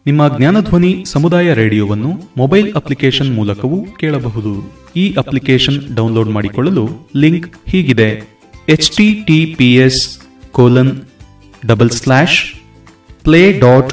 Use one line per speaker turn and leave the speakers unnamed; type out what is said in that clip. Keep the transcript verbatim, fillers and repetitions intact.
ನಿಮ್ಮ ಜ್ಞಾನಧ್ವನಿ ಸಮುದಾಯ ರೇಡಿಯೋವನ್ನು mobile application ಮೂಲಕವೂ ಕೇಳಬಹುದು. ಈ ಅಪ್ಲಿಕೇಶನ್ ಡೌನ್ಲೋಡ್ ಮಾಡಿಕೊಳ್ಳಲು ಲಿಂಕ್ ಹೀಗಿದೆ: H T T P S colon double slash play dot